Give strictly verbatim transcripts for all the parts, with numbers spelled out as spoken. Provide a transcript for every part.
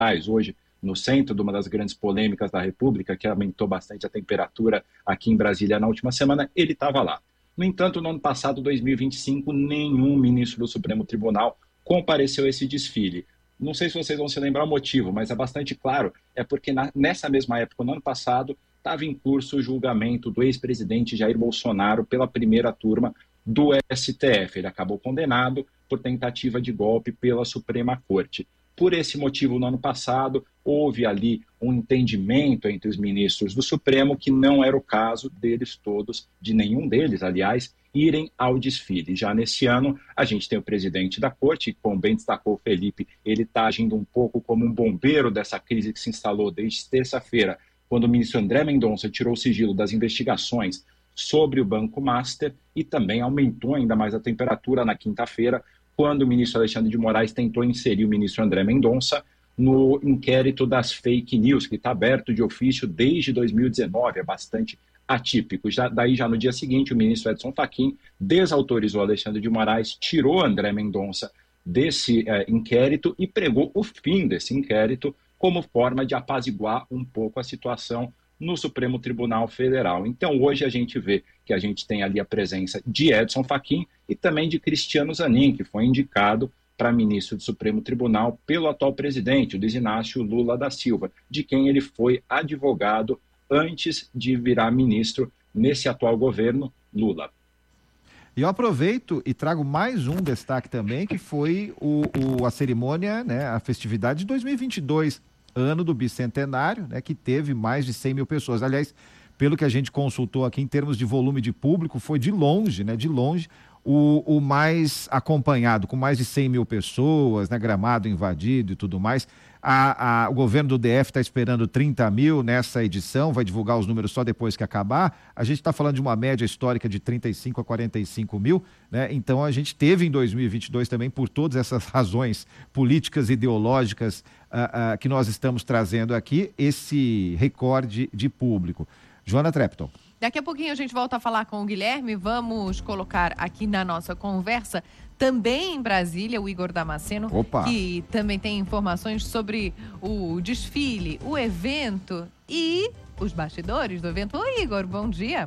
hoje no centro de uma das grandes polêmicas da República, que aumentou bastante a temperatura aqui em Brasília na última semana, ele estava lá. No entanto, no ano passado, dois mil e vinte e cinco, nenhum ministro do Supremo Tribunal compareceu a esse desfile. Não sei se vocês vão se lembrar o motivo, mas é bastante claro, é porque na, nessa mesma época, no ano passado, estava em curso o julgamento do ex-presidente Jair Bolsonaro pela primeira turma do S T F. Ele acabou condenado por tentativa de golpe pela Suprema Corte. Por esse motivo, no ano passado, houve ali um entendimento entre os ministros do Supremo que não era o caso deles todos, de nenhum deles, aliás, irem ao desfile. Já nesse ano, a gente tem o presidente da Corte, como bem destacou o Felipe, ele está agindo um pouco como um bombeiro dessa crise que se instalou desde terça-feira, quando o ministro André Mendonça tirou o sigilo das investigações sobre o Banco Master e também aumentou ainda mais a temperatura na quinta-feira, quando o ministro Alexandre de Moraes tentou inserir o ministro André Mendonça no inquérito das fake news, que está aberto de ofício desde dois mil e dezenove, é bastante atípico. Já, daí, já no dia seguinte, o ministro Edson Fachin desautorizou Alexandre de Moraes, tirou André Mendonça desse eh, inquérito e pregou o fim desse inquérito como forma de apaziguar um pouco a situação no Supremo Tribunal Federal. Então, hoje a gente vê que a gente tem ali a presença de Edson Fachin e também de Cristiano Zanin, que foi indicado para ministro do Supremo Tribunal pelo atual presidente, o Luiz Inácio Lula da Silva, de quem ele foi advogado antes de virar ministro nesse atual governo Lula. E eu aproveito e trago mais um destaque também, que foi o, o, a cerimônia, né, a festividade de dois mil e vinte e dois, ano do bicentenário, né, que teve mais de cem mil pessoas. Aliás, pelo que a gente consultou aqui em termos de volume de público, foi de longe, né, de longe, o, o mais acompanhado, com mais de cem mil pessoas, né, gramado invadido e tudo mais. A, a, o governo do D F está esperando trinta mil nessa edição, vai divulgar os números só depois que acabar. A gente está falando de uma média histórica de trinta e cinco a quarenta e cinco mil, né? Então a gente teve em dois mil e vinte e dois também, por todas essas razões políticas, ideológicas uh, uh, que nós estamos trazendo aqui, esse recorde de público. Joana Trepton. Daqui a pouquinho a gente volta a falar com o Guilherme. Vamos colocar aqui na nossa conversa também em Brasília o Igor Damasceno, Opa. que também tem informações sobre o desfile, o evento e os bastidores do evento. Oi, Igor, bom dia.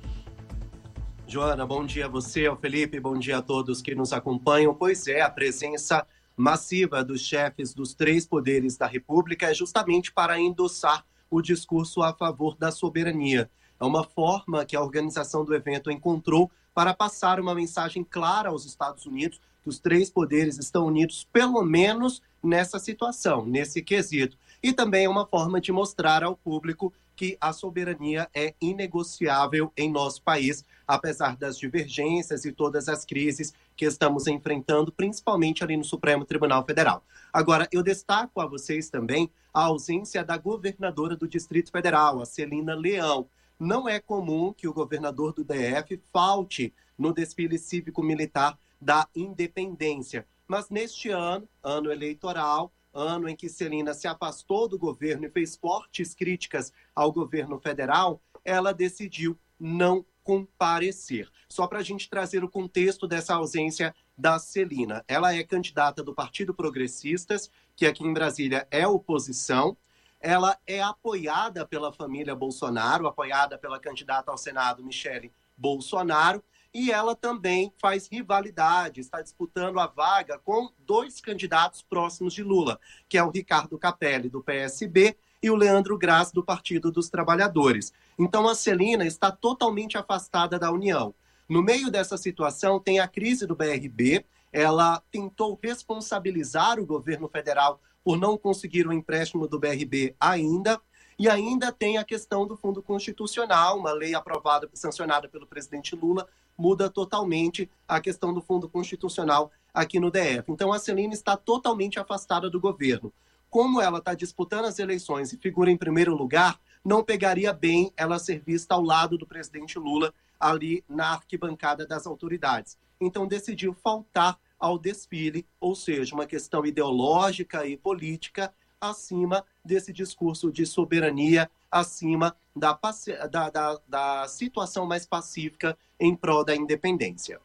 Joana, bom dia a você, ao Felipe, bom dia a todos que nos acompanham. Pois é, a presença massiva dos chefes dos três poderes da República é justamente para endossar o discurso a favor da soberania. É uma forma que a organização do evento encontrou para passar uma mensagem clara aos Estados Unidos que os três poderes estão unidos, pelo menos nessa situação, nesse quesito. E também é uma forma de mostrar ao público que a soberania é inegociável em nosso país, apesar das divergências e todas as crises que estamos enfrentando, principalmente ali no Supremo Tribunal Federal. Agora, eu destaco a vocês também a ausência da governadora do Distrito Federal, a Celina Leão. Não é comum que o governador do D F falte no desfile cívico-militar da Independência. Mas neste ano, ano eleitoral, ano em que Celina se afastou do governo e fez fortes críticas ao governo federal, ela decidiu não comparecer. Só para a gente trazer o contexto dessa ausência da Celina. Ela é candidata do Partido Progressistas, que aqui em Brasília é oposição. Ela é apoiada pela família Bolsonaro, apoiada pela candidata ao Senado, Michele Bolsonaro, e ela também faz rivalidade, está disputando a vaga com dois candidatos próximos de Lula, que é o Ricardo Capelli, do P S B, e o Leandro Graz, do Partido dos Trabalhadores. Então, a Celina está totalmente afastada da União. No meio dessa situação, tem a crise do B R B. Ela tentou responsabilizar o governo federal por não conseguir o empréstimo do B R B ainda, e ainda tem a questão do Fundo Constitucional, uma lei aprovada, sancionada pelo presidente Lula, muda totalmente a questão do Fundo Constitucional aqui no D F. Então a Celina está totalmente afastada do governo. Como ela está disputando as eleições e figura em primeiro lugar, não pegaria bem ela ser vista ao lado do presidente Lula ali na arquibancada das autoridades. Então decidiu faltar ao desfile, ou seja, uma questão ideológica e política acima desse discurso de soberania, acima da, da, da, da situação mais pacífica em prol da independência.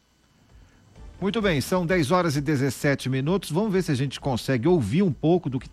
Muito bem, são dez horas e dezessete minutos. Vamos ver se a gente consegue ouvir um pouco do que está